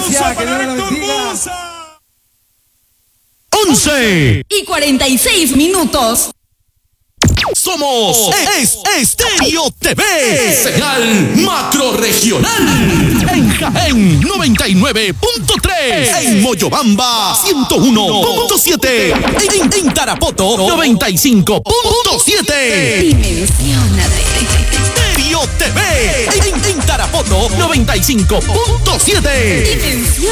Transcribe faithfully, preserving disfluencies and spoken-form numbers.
Gracias, que Dios lo bendiga. once y cuarenta y seis minutos. Somos es Estéreo T V, señal macro regional. En Jaén noventa y nueve punto tres, en Moyobamba ciento uno punto siete, en, en Tarapoto noventa y cinco punto siete. Dimensionate. Estéreo T V, en, en Tarapoto noventa y cinco punto siete. Dimensión.